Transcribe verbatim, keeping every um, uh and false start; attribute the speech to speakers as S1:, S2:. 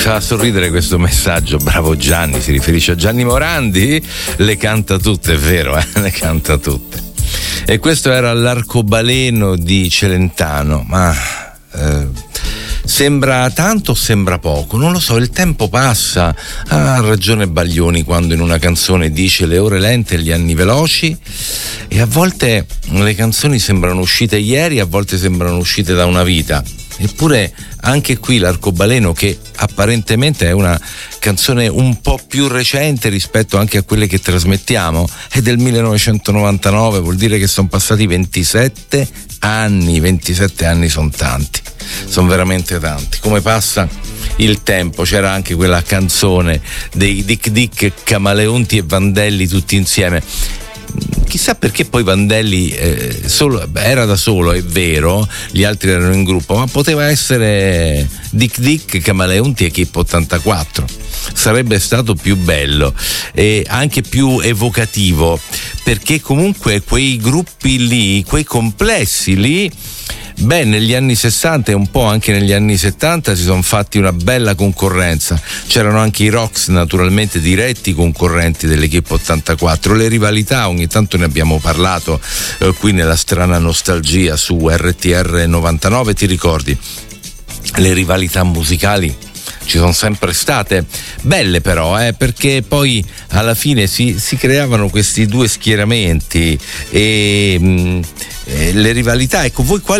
S1: fa sorridere questo messaggio. Bravo Gianni, si riferisce a Gianni Morandi. Le canta tutte, è vero, eh? Le canta tutte. E questo era l'Arcobaleno di Celentano. Ma eh, sembra tanto o sembra poco? Non lo so, il tempo passa. Ha ragione Baglioni quando in una canzone dice le ore lente e gli anni veloci, e a volte le canzoni sembrano uscite ieri, a volte sembrano uscite da una vita. Eppure anche qui l'Arcobaleno, che apparentemente è una canzone un po' più recente rispetto anche a quelle che trasmettiamo, è del millenovecentonovantanove, vuol dire che sono passati ventisette anni. ventisette anni sono tanti, sono veramente tanti. Come passa il tempo. C'era anche quella canzone dei Dick Dick, Camaleonti e Vandelli tutti insieme. Chissà perché poi Vandelli eh, solo, era da solo, è vero, gli altri erano in gruppo, ma poteva essere Dick Dick, Camaleonti e Chip ottantaquattro. Sarebbe stato più bello e anche più evocativo, perché comunque quei gruppi lì, quei complessi lì, beh, negli anni sessanta e un po' anche negli anni settanta si sono fatti una bella concorrenza. C'erano anche i Rocks, naturalmente diretti concorrenti dell'Equipe ottantaquattro. Le rivalità, ogni tanto ne abbiamo parlato eh, qui nella strana nostalgia su R T R novantanove, ti ricordi? Le rivalità musicali ci sono sempre state, belle però, eh, perché poi alla fine si, si creavano questi due schieramenti e mh, eh, le rivalità. Ecco, voi quali